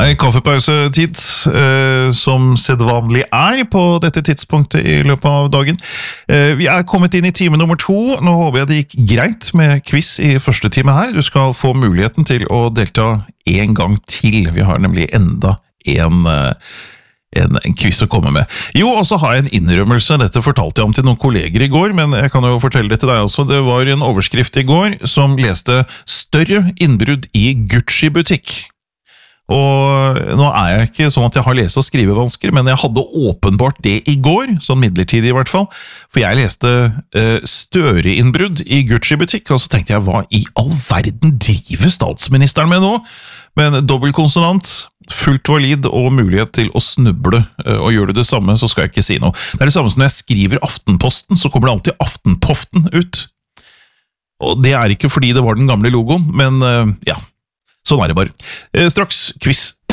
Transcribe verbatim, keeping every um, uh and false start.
Nei, kaffepausetid, eh, som sedvanlig er på dette tidspunktet i løpet av dagen. Eh, vi er kommet inn i time nummer to. Nå håper jeg det gikk greit med quiz i første time her. Du skal få muligheten til å delta en gang til. Vi har nemlig enda en, en, en quiz å komme med. Jo, og så har jeg en innrømmelse. Dette fortalte jeg om til noen kolleger i går, men jeg kan jo fortelle det til deg også. Det var en overskrift i går som leste «Større innbrudd i Gucci-butikk». Og nå er jeg ikke sånn at jeg har lese- og skrivevansker, men jeg hadde åpenbart det i går, sånn midlertidig i hvert fall, for jeg leste uh, Støre-innbrudd i Gucci-butikk, og så tenkte jeg, hva i all verden driver statsministeren med nå? Men dobbeltkonsonant, fullt valid og mulighet til å snuble, uh, og gjør du det samme, så skal jeg ikke si noe. Det er det samme som når jeg skriver Aftenposten, så kommer det alltid Aftenpoften ut. Og det er ikke fordi det var den gamle logoen, men uh, ja. Sånn er det bare. Straks quiz.